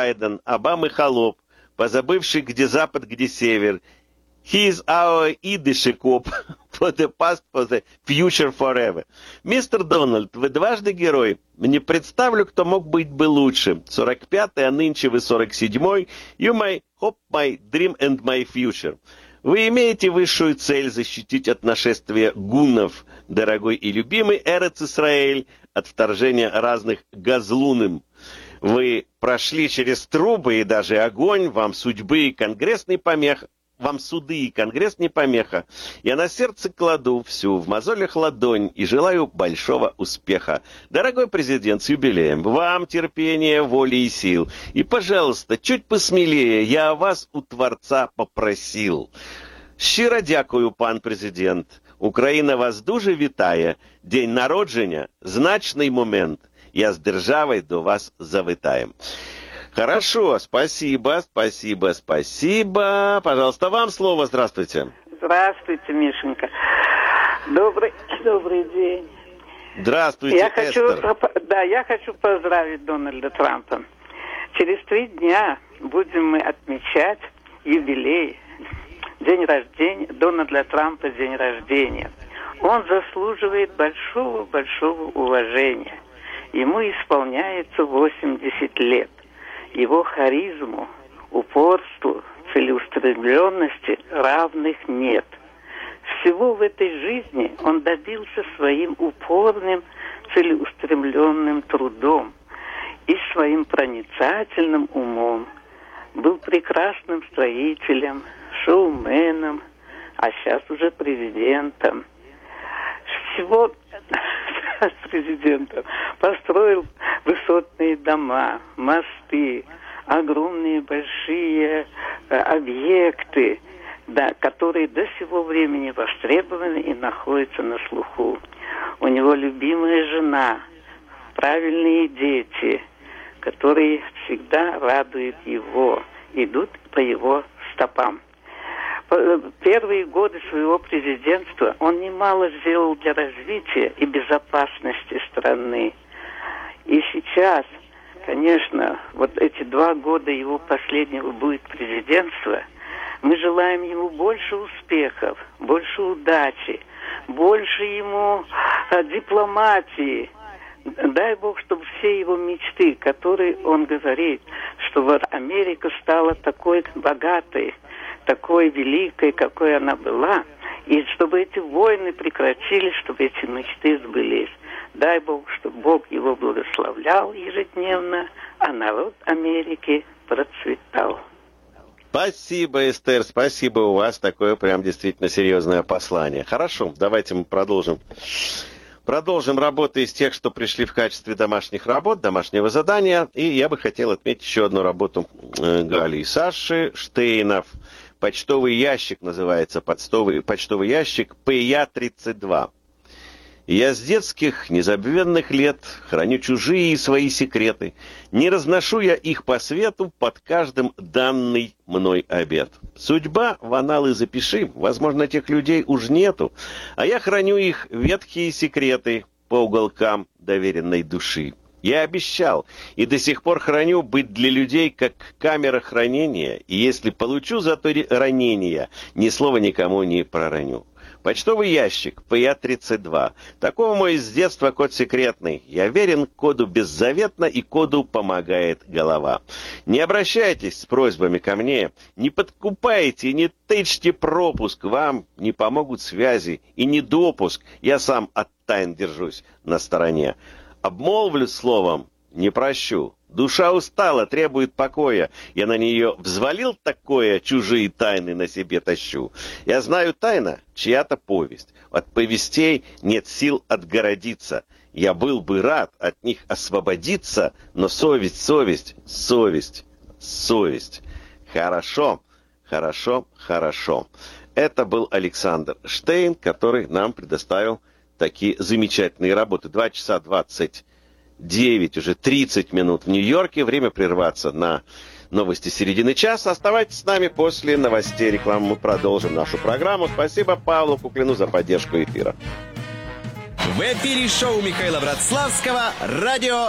Байден, Обамы холоп, позабывший, где запад, где север. He is our идышекоп for the past, for the future, forever. Мистер Дональд, вы дважды герой. Не представлю, кто мог быть бы лучше. 45-й, а нынче вы 47-й. You my hope, my dream and my future. Вы имеете высшую цель защитить от нашествия гуннов, дорогой и любимый Эрец-Исраэль, от вторжения разных газлуным. Вы прошли через трубы и даже огонь, вам судьбы и конгрессный помех. Вам суды и конгресс не помеха. Я на сердце кладу всю в мозолях ладонь и желаю большого успеха. Дорогой президент, с юбилеем. Вам терпения, воли и сил. И, пожалуйста, чуть посмелее. Я о вас у Творца попросил. Щиро дякую, пан президент. Україна вас дуже вітає. День народження – значний момент. Я з державою до вас завітаю. Хорошо, спасибо. Пожалуйста, вам слово. Здравствуйте. Здравствуйте, Мишенька. Добрый день. Здравствуйте, Эстер. Я хочу поздравить Дональда Трампа. Через 3 дня будем мы отмечать юбилей, день рождения Дональда Трампа, день рождения. Он заслуживает большого уважения. Ему исполняется 80 лет. Его харизму, упорству, целеустремленности равных нет. Всего в этой жизни он добился своим упорным, целеустремленным трудом и своим проницательным умом. Был прекрасным строителем, шоуменом, а сейчас уже президентом. Всего президентом построил высотные дома, мосты, огромные большие объекты, которые до сего времени востребованы и находятся на слуху. У него любимая жена, правильные дети, которые всегда радуют его, идут по его стопам. Первые годы своего президентства он немало сделал для развития и безопасности страны. И сейчас, конечно, вот эти 2 года его последнего будет президентства, мы желаем ему больше успехов, больше удачи, больше ему дипломатии. Дай Бог, чтобы все его мечты, которые он говорит, чтобы Америка стала такой богатой, такой великой, какой она была, и чтобы эти войны прекратились, чтобы эти мечты сбылись. Дай Бог, чтобы Бог его благословлял ежедневно, а народ Америки процветал. Спасибо, Эстер, спасибо, у вас такое прям действительно серьезное послание. Хорошо, давайте мы продолжим. Продолжим работу из тех, что пришли в качестве домашних работ, домашнего задания. И я бы хотел отметить еще одну работу Гали и Саши Штейнов. Почтовый ящик называется, почтовый ящик ПЯ-32. Я с детских незабвенных лет храню чужие и свои секреты. Не разношу я их по свету под каждым данный мной обет. Судьба в аналы запиши, возможно, тех людей уж нету, а я храню их ветхие секреты по уголкам доверенной души. Я обещал и до сих пор храню быть для людей как камера хранения, и если получу за то ранение, ни слова никому не пророню. Почтовый ящик ПЯ-32. Такого мой с детства код секретный. Я верен коду беззаветно, и коду помогает голова. Не обращайтесь с просьбами ко мне, не подкупайте, не тычьте пропуск. Вам не помогут связи и не допуск. Я сам от тайн держусь на стороне. Обмолвлю словом, не прощу. Душа устала, требует покоя. Я на нее взвалил такое, чужие тайны на себе тащу. Я знаю, тайна чья-то повесть. От повестей нет сил отгородиться. Я был бы рад от них освободиться, но совесть. Хорошо. Это был Александр Штейн, который нам предоставил такие замечательные работы. 2 часа 29, уже 30 минут в Нью-Йорке. Время прерваться на новости середины часа. Оставайтесь с нами после новостей рекламы. Мы продолжим нашу программу. Спасибо Павлу Куклину за поддержку эфира. В эфире шоу Михаила Братславского «Радио